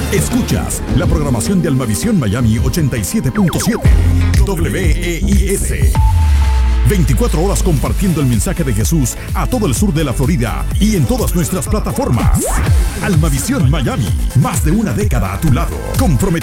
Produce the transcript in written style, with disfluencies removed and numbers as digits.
Escuchas la programación de Almavisión Miami 87.7 WEIS. 24 horas compartiendo el mensaje de Jesús a todo el sur de la Florida y en todas nuestras plataformas. Almavisión Miami, más de una década a tu lado. Comprometido